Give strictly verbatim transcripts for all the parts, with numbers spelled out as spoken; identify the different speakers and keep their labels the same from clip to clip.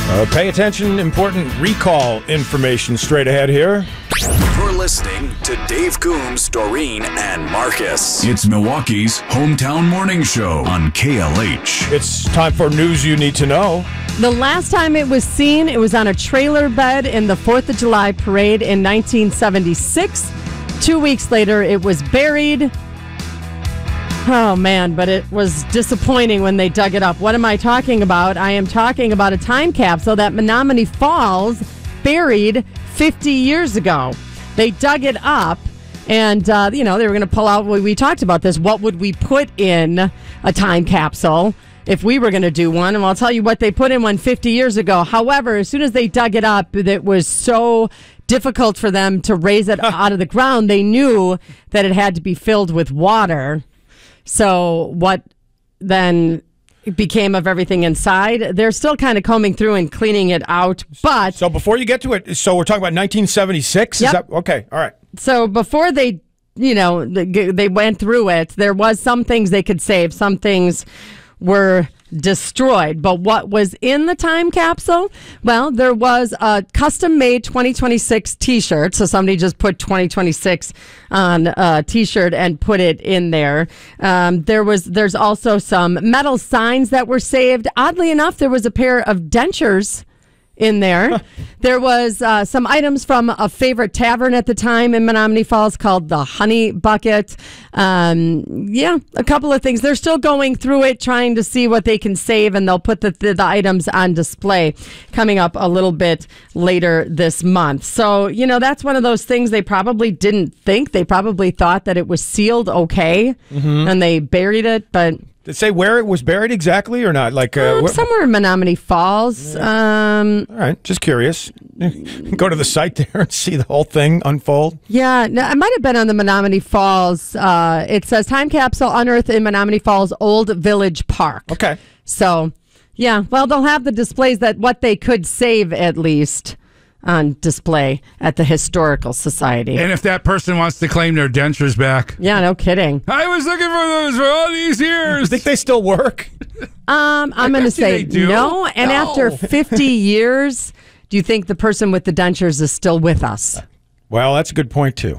Speaker 1: Uh, pay attention, important recall information straight ahead here.
Speaker 2: You're listening to Dave Coombs, Doreen, and Marcus.
Speaker 3: It's Milwaukee's hometown morning show on K L H.
Speaker 1: It's time for news you need to know.
Speaker 4: The last time it was seen, it was on a trailer bed in the fourth of July parade in nineteen seventy-six. Two weeks later, it was buried. Oh, man, but it was disappointing when they dug it up. What am I talking about? I am talking about a time capsule that Menomonee Falls buried fifty years ago. They dug it up, and, uh, you know, they were going to pull out, we talked about this, what would we put in a time capsule if we were going to do one? And I'll tell you what they put in one fifty years ago. However, as soon as they dug it up, it was so difficult for them to raise it out of the ground. They knew that it had to be filled with water. So what then became of everything inside? They're still kind of combing through and cleaning it out. But
Speaker 1: so before you get to it, so we're talking about nineteen seventy-six?
Speaker 4: Yep.
Speaker 1: Is that okay? All right.
Speaker 4: So before they, you know, they went through it, there was some things they could save. Some things were destroyed. But what was in the time capsule? Well, there was a custom-made twenty twenty-six T-shirt. So somebody just put twenty twenty-six on a T-shirt and put it in there. Um, there was, there's also some metal signs that were saved. Oddly enough, there was a pair of dentures in there. There was uh, some items from a favorite tavern at the time in Menomonee Falls called the Honey Bucket. Um, yeah, a couple of things. They're still going through it, trying to see what they can save, and they'll put the, the, the items on display coming up a little bit later this month. So, you know, that's one of those things they probably didn't think. They probably thought that it was sealed okay, mm-hmm. and they buried it, but...
Speaker 1: Did it say where it was buried exactly or not? Like uh,
Speaker 4: um, somewhere in Menomonee Falls.
Speaker 1: Yeah.
Speaker 4: Um,
Speaker 1: All right, just curious. Go to the site there and see the whole thing unfold.
Speaker 4: Yeah, no, it might have been on the Menomonee Falls. Uh, it says time capsule unearthed in Menomonee Falls Old Village Park.
Speaker 1: Okay.
Speaker 4: So, yeah, well, they'll have the displays that what they could save at least on display at the Historical Society.
Speaker 5: And if that person wants to claim their dentures back.
Speaker 4: Yeah, no kidding.
Speaker 5: I was looking for those for all these years.
Speaker 1: Think they still work?
Speaker 4: Um, I'm going to say no. And
Speaker 1: no.
Speaker 4: after fifty years, do you think the person with the dentures is still with us?
Speaker 1: Well, that's a good point, too.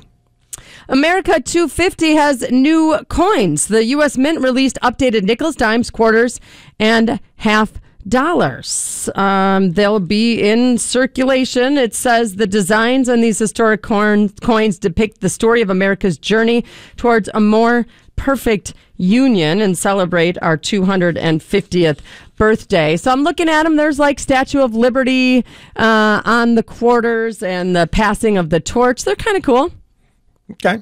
Speaker 4: America two fifty has new coins. The U S Mint released updated nickels, dimes, quarters, and half dollars. Um, they'll be in circulation. It says the designs on these historic corn, coins depict the story of America's journey towards a more perfect union and celebrate our two hundred fiftieth birthday. So I'm looking at them. There's like Statue of Liberty uh, on the quarters and the passing of the torch. They're kind of cool.
Speaker 1: Okay.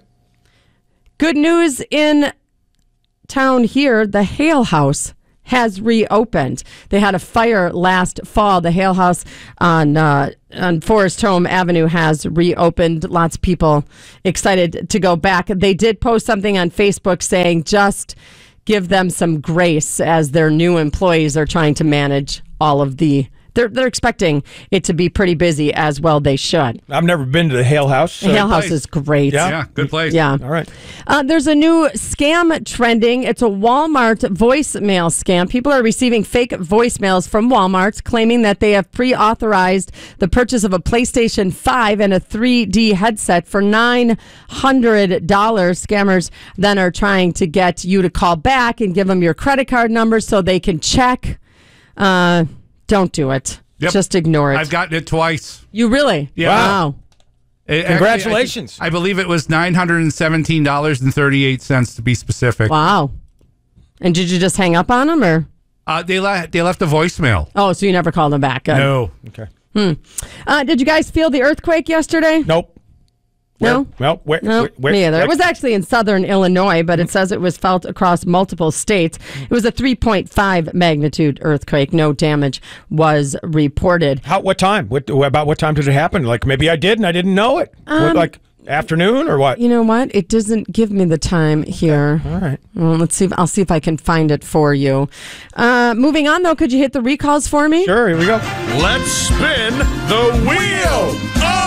Speaker 4: Good news in town here. The Hale House has reopened. They had a fire last fall. The Hale House on uh, on Forest Home Avenue has reopened. Lots of people excited to go back. They did post something on Facebook saying just give them some grace as their new employees are trying to manage all of the... They're they're expecting it to be pretty busy as well. They should.
Speaker 1: I've never been to the Hale House.
Speaker 4: The Hale House is great.
Speaker 1: Yeah,
Speaker 5: yeah good place.
Speaker 4: Yeah.
Speaker 1: All right.
Speaker 4: Uh, there's a new scam trending. It's a Walmart voicemail scam. People are receiving fake voicemails from Walmart claiming that they have pre-authorized the purchase of a PlayStation five and a three D headset for nine hundred dollars. Scammers then are trying to get you to call back and give them your credit card number so they can check. Uh, Don't do it.
Speaker 5: Yep.
Speaker 4: Just ignore it.
Speaker 5: I've gotten it twice.
Speaker 4: You really?
Speaker 5: Yeah.
Speaker 4: Wow.
Speaker 5: It,
Speaker 1: Congratulations.
Speaker 5: Actually, I, I believe it was nine hundred seventeen dollars and thirty-eight cents to be specific.
Speaker 4: Wow. And did you just hang up on them or?
Speaker 5: Uh, they, le- they left a voicemail.
Speaker 4: Oh, so you never called them back. Good.
Speaker 5: No.
Speaker 1: Okay.
Speaker 4: Hmm. Uh, did you guys feel the earthquake yesterday?
Speaker 1: Nope.
Speaker 4: No?
Speaker 1: Well, where,
Speaker 4: No,
Speaker 1: where, where,
Speaker 4: me either.
Speaker 1: where,
Speaker 4: It was actually in southern Illinois, but it says it was felt across multiple states. It was a three point five magnitude earthquake. No damage was reported.
Speaker 1: How? What time? What about what time did it happen? Like maybe I did and I didn't know it.
Speaker 4: Um,
Speaker 1: what, like afternoon or what?
Speaker 4: You know what? It doesn't give me the time here.
Speaker 1: All right.
Speaker 4: Well, let's see. If, I'll see if I can find it for you. Uh, moving on, though, could you hit the recalls for me?
Speaker 1: Sure. Here we go.
Speaker 2: Let's spin the wheel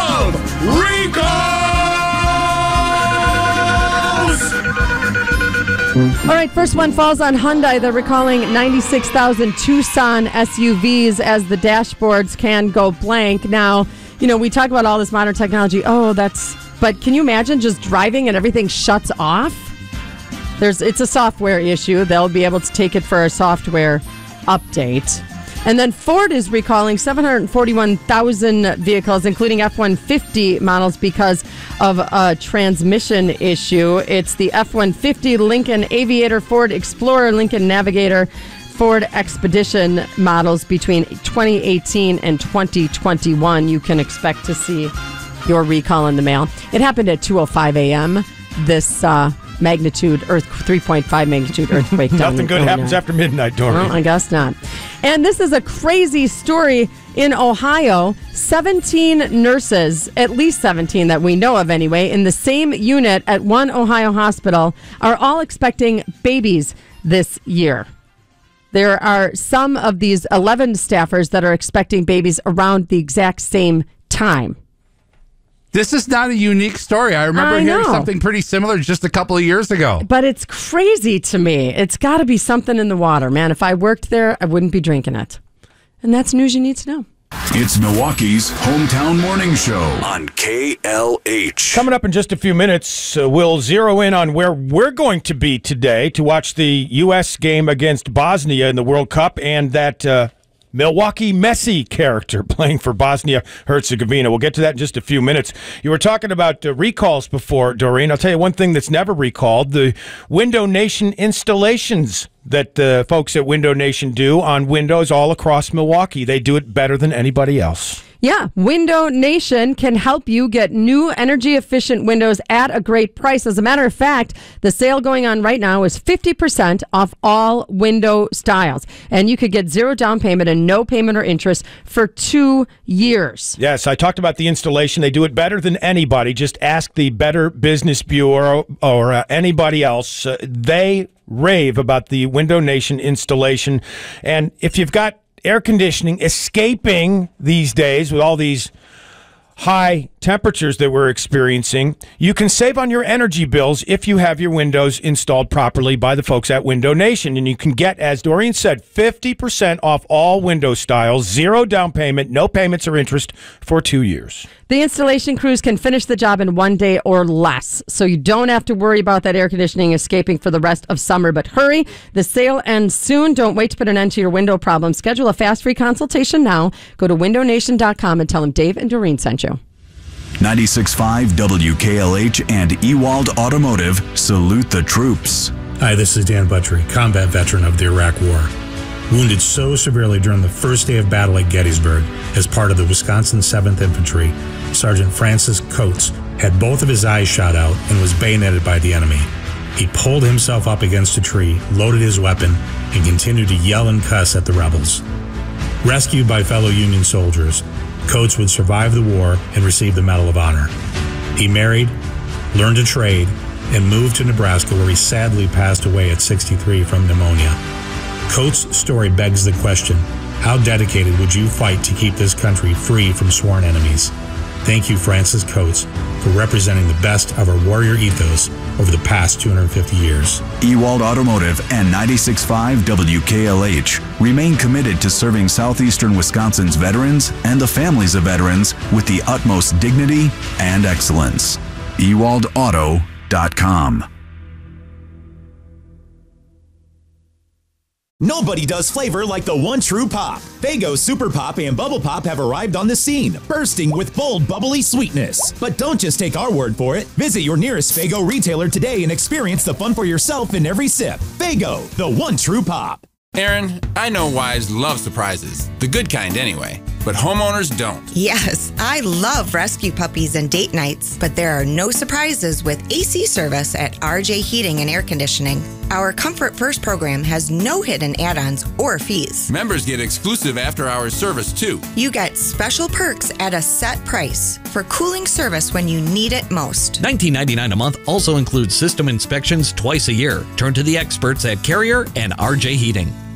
Speaker 2: of recalls.
Speaker 4: All right, first one falls on Hyundai. They're recalling ninety-six thousand Tucson S U Vs as the dashboards can go blank. Now, you know, we talk about all this modern technology. Oh, that's, but can you imagine just driving and everything shuts off? There's, it's a software issue. They'll be able to take it for a software update. And then Ford is recalling seven hundred forty-one thousand vehicles, including F one fifty models, because of a transmission issue. It's the F one fifty, Lincoln Aviator, Ford Explorer, Lincoln Navigator, Ford Expedition models between twenty eighteen and twenty twenty-one. You can expect to see your recall in the mail. It happened at two oh five a.m. This uh, magnitude, earth three point five magnitude earthquake.
Speaker 1: Nothing good happens after midnight, Doreen.
Speaker 4: Well, I guess not. And this is a crazy story in Ohio. seventeen nurses, at least seventeen that we know of anyway, in the same unit at one Ohio hospital are all expecting babies this year. There are some of these eleven staffers that are expecting babies around the exact same time.
Speaker 5: This is not a unique story. I remember
Speaker 4: I
Speaker 5: hearing
Speaker 4: know.
Speaker 5: something pretty similar just a couple of years ago.
Speaker 4: But it's crazy to me. It's got to be something in the water, man. If I worked there, I wouldn't be drinking it. And that's news you need to know.
Speaker 3: It's Milwaukee's hometown morning show.
Speaker 2: On K L H.
Speaker 1: Coming up in just a few minutes, uh, we'll zero in on where we're going to be today to watch the U S game against Bosnia in the World Cup and that uh, Milwaukee Messi character playing for Bosnia-Herzegovina. We'll get to that in just a few minutes. You were talking about uh, recalls before, Doreen. I'll tell you one thing that's never recalled, the Window Nation installations that the folks at Window Nation do on windows all across Milwaukee. They do it better than anybody else.
Speaker 4: Yeah, Window Nation can help you get new energy-efficient windows at a great price. As a matter of fact, the sale going on right now is fifty percent off all window styles. And you could get zero down payment and no payment or interest for two years.
Speaker 1: Yes, I talked about the installation. They do it better than anybody. Just ask the Better Business Bureau or uh, anybody else. Uh, they rave about the Window Nation installation. And if you've got air conditioning escaping these days with all these high temperatures that we're experiencing, you can save on your energy bills if you have your windows installed properly by the folks at Window Nation. And you can get, as Doreen said, fifty percent off all window styles, zero down payment, no payments or interest for two years.
Speaker 4: The installation crews can finish the job in one day or less, so you don't have to worry about that air conditioning escaping for the rest of summer. But hurry, the sale ends soon. Don't wait to put an end to your window problem. Schedule a fast free consultation now. Go to window nation dot com and tell them Dave and Doreen sent you.
Speaker 3: ninety-six point five W K L H and Ewald Automotive salute the troops.
Speaker 6: Hi, this is Dan Buttrey, combat veteran of the Iraq War. Wounded so severely during the first day of battle at Gettysburg as part of the Wisconsin seventh Infantry, Sergeant Francis Coates had both of his eyes shot out and was bayoneted by the enemy. He pulled himself up against a tree, loaded his weapon, and continued to yell and cuss at the rebels. Rescued by fellow Union soldiers, Coates would survive the war and receive the Medal of Honor. He married, learned a trade, and moved to Nebraska, where he sadly passed away at sixty-three from pneumonia. Coates' story begs the question, how dedicated would you fight to keep this country free from sworn enemies? Thank you, Francis Coates, for representing the best of our warrior ethos over the past two hundred fifty years.
Speaker 3: Ewald Automotive and ninety-six point five W K L H remain committed to serving southeastern Wisconsin's veterans and the families of veterans with the utmost dignity and excellence. ewald auto dot com.
Speaker 7: Nobody does flavor like the one true pop. Faygo Super Pop and Bubble Pop have arrived on the scene, bursting with bold, bubbly sweetness. But don't just take our word for it. Visit your nearest Faygo retailer today and experience the fun for yourself in every sip. Faygo, the one true pop.
Speaker 8: Aaron, I know wives love surprises. The good kind, anyway. But homeowners don't.
Speaker 9: Yes, I love rescue puppies and date nights, but there are no surprises with A C service at R J Heating and Air Conditioning. Our Comfort First program has no hidden add-ons or fees.
Speaker 8: Members get exclusive after-hours service, too.
Speaker 9: You get special perks at a set price for cooling service when you need it most.
Speaker 10: nineteen ninety-nine dollars a month also includes system inspections twice a year. Turn to the experts at Carrier and R J Heating.